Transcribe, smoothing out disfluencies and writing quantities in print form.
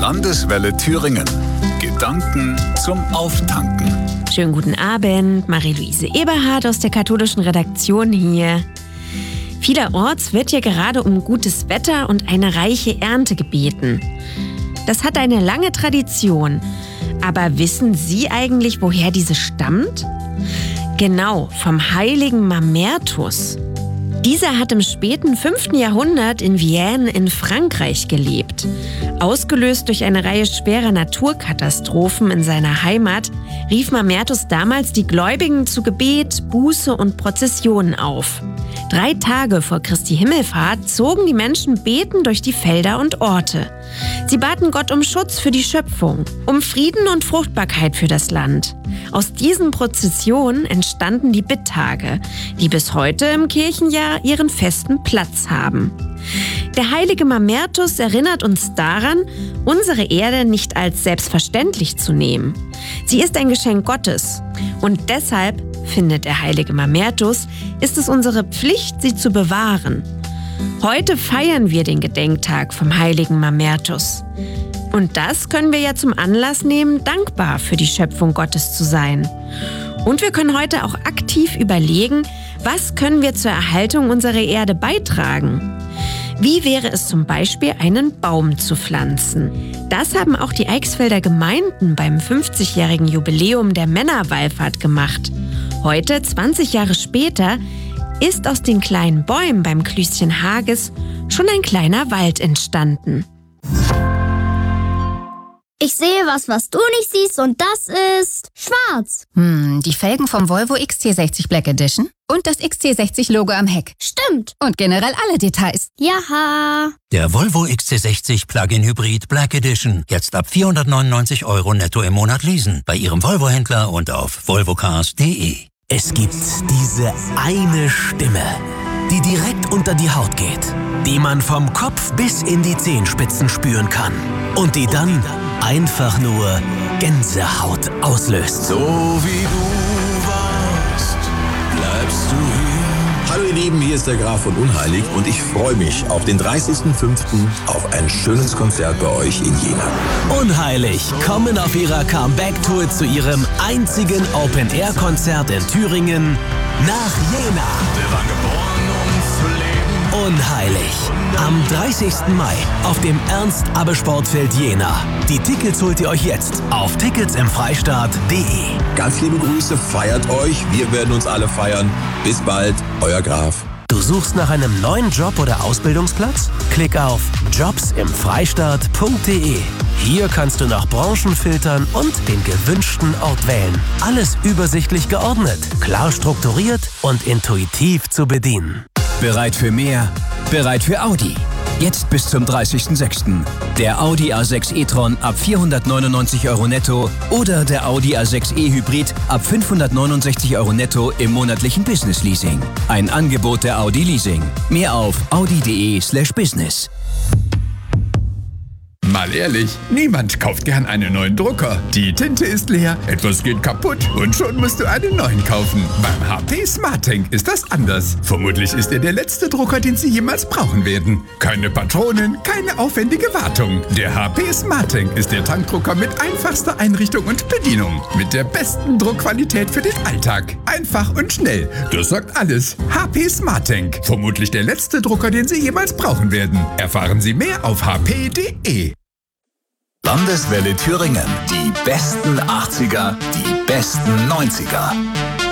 Landeswelle Thüringen. Gedanken zum Auftanken. Schönen guten Abend, Marie-Louise Eberhardt aus der katholischen Redaktion hier. Vielerorts wird ja gerade um gutes Wetter und eine reiche Ernte gebeten. Das hat eine lange Tradition. Aber wissen Sie eigentlich, woher diese stammt? Genau, vom heiligen Mamertus. Dieser hat im späten 5. Jahrhundert in Vienne in Frankreich gelebt. Ausgelöst durch eine Reihe schwerer Naturkatastrophen in seiner Heimat, rief Mamertus damals die Gläubigen zu Gebet, Buße und Prozessionen auf. 3 Tage vor Christi Himmelfahrt zogen die Menschen betend durch die Felder und Orte. Sie baten Gott um Schutz für die Schöpfung, um Frieden und Fruchtbarkeit für das Land. Aus diesen Prozessionen entstanden die Bittage, die bis heute im Kirchenjahr ihren festen Platz haben. Der heilige Mamertus erinnert uns daran, unsere Erde nicht als selbstverständlich zu nehmen. Sie ist ein Geschenk Gottes. Und deshalb, findet der heilige Mamertus, ist es unsere Pflicht, sie zu bewahren. Heute feiern wir den Gedenktag vom heiligen Mamertus. Und das können wir ja zum Anlass nehmen, dankbar für die Schöpfung Gottes zu sein. Und wir können heute auch aktiv überlegen, was können wir zur Erhaltung unserer Erde beitragen? Wie wäre es zum Beispiel, einen Baum zu pflanzen? Das haben auch die Eichsfelder Gemeinden beim 50-jährigen Jubiläum der Männerwallfahrt gemacht. Heute, 20 Jahre später, ist aus den kleinen Bäumen beim Klüschen Hages schon ein kleiner Wald entstanden. Ich sehe was du nicht siehst, und das ist schwarz. Die Felgen vom Volvo XC60 Black Edition und das XC60-Logo am Heck. Stimmt. Und generell alle Details. Jaha. Der Volvo XC60 Plug-in Hybrid Black Edition. Jetzt ab 499 € netto im Monat leasen. Bei Ihrem Volvo-Händler und auf volvocars.de. Es gibt diese eine Stimme, die direkt unter die Haut geht, die man vom Kopf bis in die Zehenspitzen spüren kann und die dann einfach nur Gänsehaut auslöst. So wie du warst, bleibst du hier. Hallo ihr Lieben, hier ist der Graf von Unheilig und ich freue mich auf den 30.05. auf ein schönes Konzert bei euch in Jena. Unheilig kommen auf ihrer Comeback-Tour zu ihrem einzigen Open-Air-Konzert in Thüringen nach Jena. Wir waren geboren, um zu leben. Unheilig. Am 30. Mai auf dem Ernst-Abbe-Sportfeld Jena. Die Tickets holt ihr euch jetzt auf ticketsimfreistaat.de. Ganz liebe Grüße, feiert euch, wir werden uns alle feiern. Bis bald, euer Graf. Du suchst nach einem neuen Job oder Ausbildungsplatz? Klick auf jobsimfreistaat.de. Hier kannst du nach Branchen filtern und den gewünschten Ort wählen. Alles übersichtlich geordnet, klar strukturiert und intuitiv zu bedienen. Bereit für mehr? Bereit für Audi. Jetzt bis zum 30.06. Der Audi A6 e-tron ab 499 € netto oder der Audi A6 e-Hybrid ab 569 € netto im monatlichen Business Leasing. Ein Angebot der Audi Leasing. Mehr auf audi.de/business. Mal ehrlich, niemand kauft gern einen neuen Drucker. Die Tinte ist leer, etwas geht kaputt und schon musst du einen neuen kaufen. Beim HP SmartTank ist das anders. Vermutlich ist er der letzte Drucker, den Sie jemals brauchen werden. Keine Patronen, keine aufwendige Wartung. Der HP SmartTank ist der Tankdrucker mit einfachster Einrichtung und Bedienung. Mit der besten Druckqualität für den Alltag. Einfach und schnell. Das sagt alles. HP SmartTank. Vermutlich der letzte Drucker, den Sie jemals brauchen werden. Erfahren Sie mehr auf hp.de. Landeswelle Thüringen. Die besten 80er, die besten 90er.